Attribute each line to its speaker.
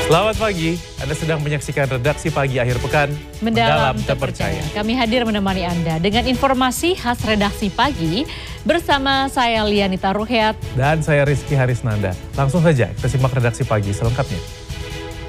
Speaker 1: Selamat pagi, Anda sedang menyaksikan redaksi pagi akhir pekan
Speaker 2: Mendalam Terpercaya. Kami hadir menemani Anda dengan informasi khas redaksi pagi bersama saya Lianita Ruhyat
Speaker 1: dan saya Rizky Harisnanda. Langsung saja kita simak redaksi pagi selengkapnya.